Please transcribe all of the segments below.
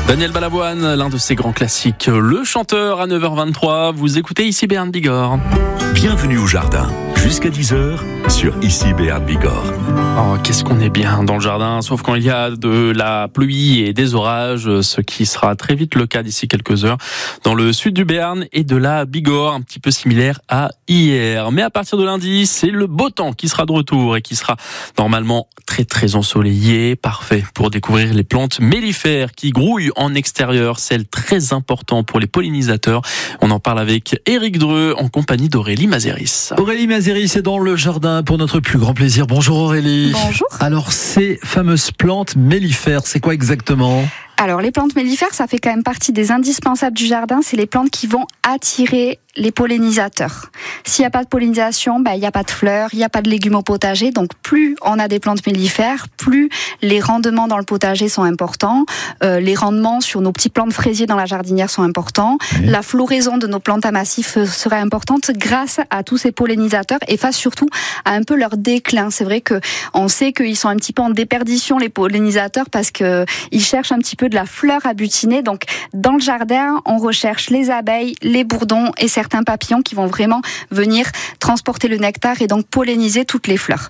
Daniel Balavoine, l'un de ses grands classiques, Le Chanteur à 9h23. Vous écoutez ici Béarn Bigorre. Bienvenue au jardin, jusqu'à 10h sur ici Béarn Bigorre. Oh, qu'est-ce qu'on est bien dans le jardin, sauf quand il y a de la pluie et des orages, ce qui sera très vite le cas d'ici quelques heures dans le sud du Béarn et de la Bigorre, un petit peu similaire à hier. Mais à partir de lundi, c'est le beau temps qui sera de retour et qui sera normalement très ensoleillé, parfait pour découvrir les plantes mellifères qui grouillent en extérieur, celles très importantes pour les pollinisateurs. On en parle avec Éric Dreux en compagnie d'Aurélie Mazéris. Aurélie Mazéris est dans le jardin pour notre plus grand plaisir. Bonjour Aurélie. Bonjour. Alors ces fameuses plantes mellifères, c'est quoi exactement ? Alors les plantes mellifères, ça fait quand même partie des indispensables du jardin. C'est les plantes qui vont attirer les pollinisateurs. S'il n'y a pas de pollinisation, il n'y a pas de fleurs, il n'y a pas de légumes au potager. Donc plus on a des plantes mellifères, plus les rendements dans le potager sont importants. Les rendements sur nos petits plants de fraisier dans la jardinière sont importants. Oui. La floraison de nos plantes à massif serait importante grâce à tous ces pollinisateurs et face surtout à un peu leur déclin. C'est vrai que on sait qu'ils sont un petit peu en déperdition les pollinisateurs parce que ils cherchent un petit peu de la fleur à butiner. Donc dans le jardin, on recherche les abeilles, les bourdons et certains papillons qui vont vraiment venir transporter le nectar et donc polliniser toutes les fleurs.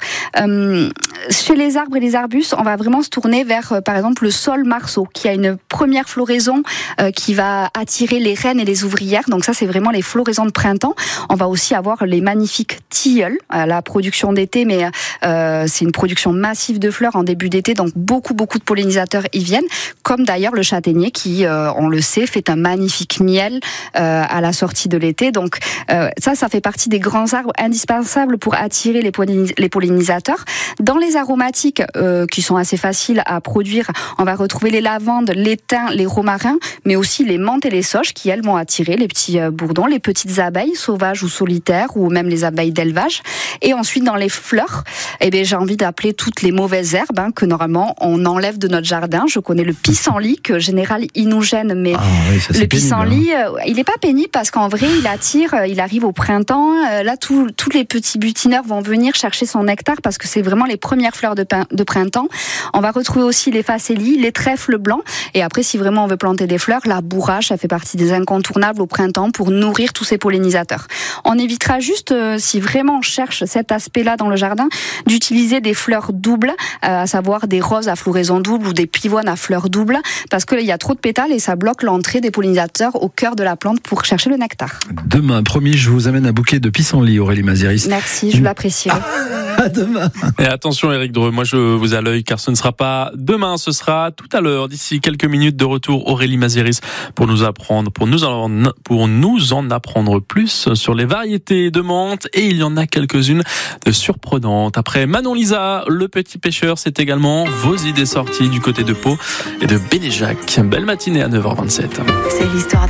Chez les arbres et les arbustes, on va vraiment se tourner vers, par exemple, le saule marceau, qui a une première floraison qui va attirer les reines et les ouvrières. Donc ça, c'est vraiment les floraisons de printemps. On va aussi avoir les magnifiques tilleuls, la production d'été, mais c'est une production massive de fleurs en début d'été, donc beaucoup de pollinisateurs y viennent, comme d'ailleurs le châtaignier qui, on le sait, fait un magnifique miel à la sortie de l'été. Donc ça fait partie des grands arbres indispensables pour attirer les pollinisateurs. Dans les aromatiques qui sont assez faciles à produire, on va retrouver les lavandes, les thym, les romarins, mais aussi les menthes et les sauges qui, elles, vont attirer les petits bourdons, les petites abeilles sauvages ou solitaires, ou même les abeilles d'élevage. Et ensuite, dans les fleurs, j'ai envie d'appeler toutes les mauvaises herbes que normalement on enlève de notre jardin. Je connais le pissenlit, que en général il nous gêne, mais le pissenlit, il n'est pas pénible parce qu'en vrai, il attire, il arrive au printemps. Là, tous les petits butineurs vont venir chercher son nectar parce que c'est vraiment les premières fleurs de printemps. On va retrouver aussi les facélies, les trèfles blancs. Et après, si vraiment on veut planter des fleurs, la bourrache, ça fait partie des incontournables au printemps pour nourrir tous ces pollinisateurs. On évitera juste, si vraiment on cherche cet aspect-là dans le jardin, d'utiliser des fleurs doubles, à savoir des roses à floraison double ou des pivoines à fleurs doubles, parce qu'il y a trop de pétales et ça bloque l'entrée des pollinisateurs au cœur de la plante pour chercher le nectar. Demain, promis, je vous amène un bouquet de pissenlit, Aurélie Mazéris. Merci, je l'apprécierai. À demain. Et attention Éric Dreux, moi je vous ai à l'œil car ce ne sera pas demain, ce sera tout à l'heure. D'ici quelques minutes de retour, Aurélie Mazéris pour nous en apprendre plus sur les variétés de menthe, et il y en a quelques-unes de surprenantes. Après Manon Lisa, le petit pêcheur, c'est également vos idées sorties du côté de Pau et de Bénéjac. Belle matinée à 9h27. C'est l'histoire